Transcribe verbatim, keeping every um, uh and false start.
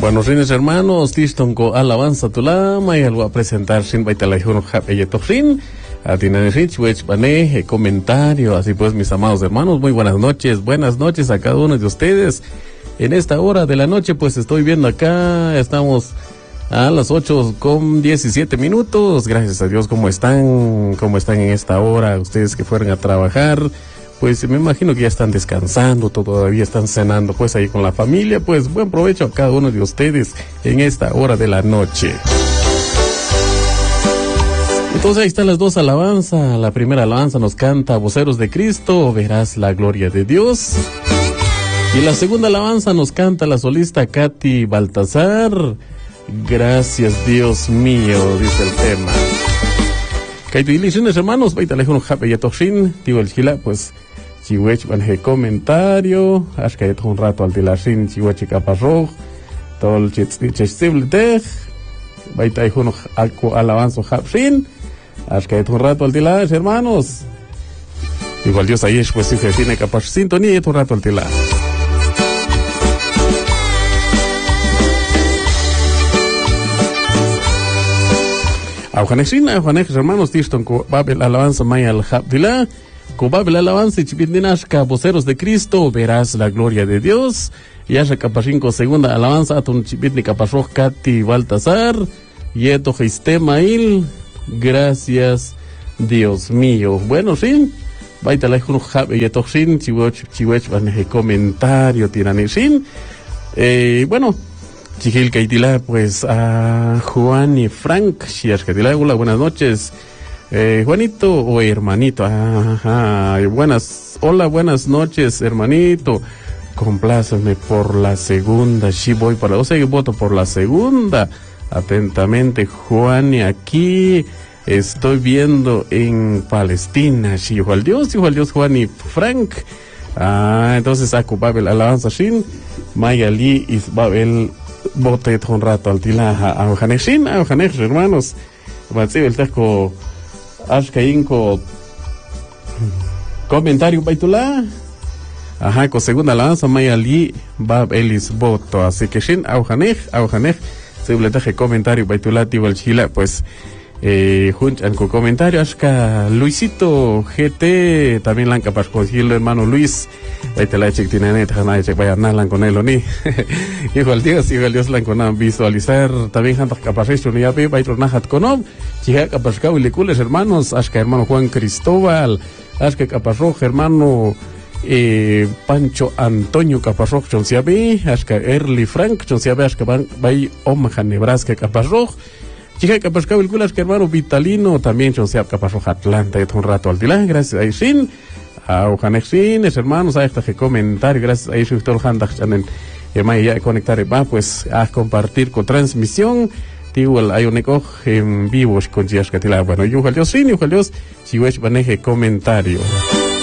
Buenos días, hermanos. Tistonko alabanza tulama y algo a presentar sin baitalajuno japeyetofrin. A Tinanich, Wech Bane, comentario. Así pues, mis amados hermanos, muy buenas noches. Buenas noches a cada uno de ustedes. En esta hora de la noche, pues estoy viendo acá, estamos a las ocho con diecisiete minutos. Gracias a Dios, ¿cómo están? ¿Cómo están en esta hora? Ustedes que fueron a trabajar, pues me imagino que ya están descansando, todavía están cenando, pues ahí con la familia. Pues buen provecho a cada uno de ustedes en esta hora de la noche. Entonces ahí están las dos alabanzas. La primera alabanza nos canta Voceros de Cristo, verás la gloria de Dios. Y la segunda alabanza nos canta la solista Katy Baltasar, gracias Dios mío, dice el tema. Katy Lichines, hermanos, baita lejos un jape y atoshin, digo el chila, pues chihuech van a comentario, ashka un rato al tilashin, chihuech caparro, todo el chestible tech, baita lejos un alabanza japshin, ashka un rato al tilash, hermanos. Igual Dios ahí es pues si tiene capaz sintonía y un rato al tilash. Aujanexin, aujanex, hermanos, tiston ko babel alabanza maya al habdila, ko babel alabanza y chipindinashka, voceros de Cristo, verás la gloria de Dios. Y haya capachinco segunda alabanza atun chipindni capachoj Katy Baltasar, yeto gistemail, gracias Dios mío. Bueno, sí, baita la jun hab yetoxin, chiwoch chiwech van comentario tiranexin. Eh, bueno, Chihil Kaitila, pues a Juan y Frank, Shiash Kaitila, hola, buenas noches, eh, Juanito o hermanito, ajá, buenas, hola, buenas noches, hermanito, compláceme por la segunda, sí voy para, o sea, yo voto por la segunda, atentamente, Juan, y aquí estoy viendo en Palestina, sí, hijo al Dios, hijo al Dios, Juan y Frank, ah, entonces, a Babel, alabanza, Shin, Mayali, Isbabel, bote un rato al tila a Ojanexin, a Ojanex, hermanos. Matsi el teco Ashkainko comentario baitula. Ajá, con segunda lanza Mayali Bab Elis voto. Así que Shin a Ojanex, a Ojanex, se le teje comentario baitula igual Chila, pues eh junchan con comentario Ashka Luisito G T también lanca para conseguirlo, hermano Luis. Ahí te la check tiene net, nada check vaya nalan con él o ni. Hijo al Dios, hijo al Dios lan con visualizar también hantas capaces ni ape va otro nahat con chica capascao y lecules hermanos, Ashka hermano Juan Cristóbal, Ashka capasro hermano eh Pancho Antonio Caparro Chonsiabe, Ashka Early Frank Chonsiabe, Ashka van vai Omaha Nebraska Caparro. Chica capascao el culas que hermano Vitalino también Chonsiab Caparro Atlanta y un rato al tilán, gracias a Isin. A Ojanexines, hermanos, a este comentario, gracias a eso, todo el handak chanen, ya conectar, va, pues, a compartir con transmisión, igual hay un eco en vivo con Chias Catila. Bueno, yo, Dios, sí, yo, Dios, si ves, maneje comentario.